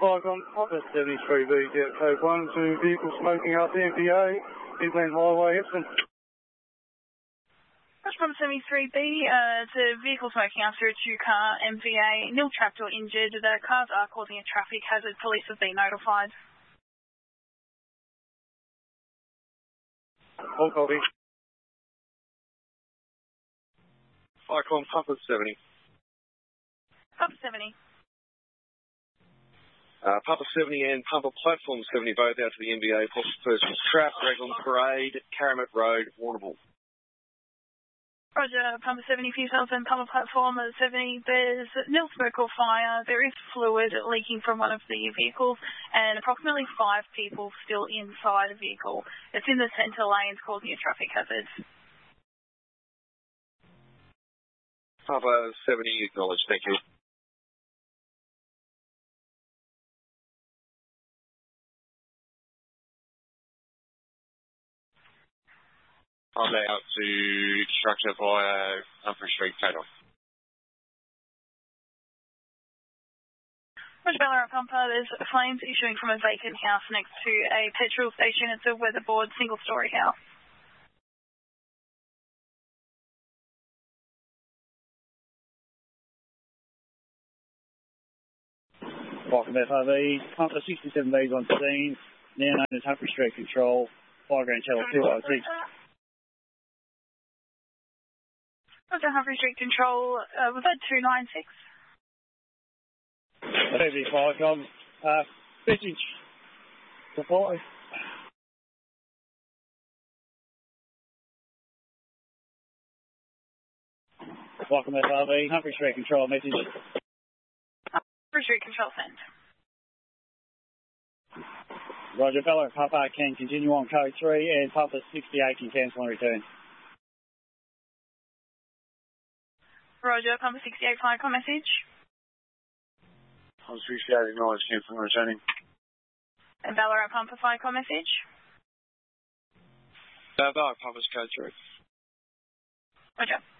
Icon Papa 73B, Jet Code 1 to vehicle smoking out the MVA, Midland Highway, Epsom. From 73B, it's a vehicle smoking after a two-car MVA, nil trapped or injured. The cars are causing a traffic hazard. Police have been notified. All copy. Icon Papa 70. Papa 70. Papa 70 and Papa Platform 70 both out to the MVA. Person's trapped, Raglan Parade, Karamat Road, Warrnambool. Roger, Papa 70 for yourself and Papa Platform 70. There's nil smoke or fire. There is fluid leaking from one of the vehicles and approximately 5 people still inside the vehicle. It's in the centre lanes causing a traffic hazard. Papa 70 acknowledged, thank you. I'm out to structure via Humphrey Street, Taylor. Roger, Ballarat Pumper, there's flames issuing from a vacant house next to a petrol station. It's a weatherboard single-storey house. Welcome FRV, Pumper 67B is on scene, now known as Humphrey Street Control, Fire Grand Channel 206. Roger, Humphrey Street Control, was that 296? TV5, message supply. Welcome FRV, Humphrey Street Control, message. Humphrey Street Control sent. Roger, Ballarat Papa can continue on code 3 and Papa 68 can cancel and return. Roger, Pumper 68, fire call message. Pumper 68 acknowledged, cancel and returning. And Ballarat Pumper, fire call message. Ballarat Pumper's code 3. Roger.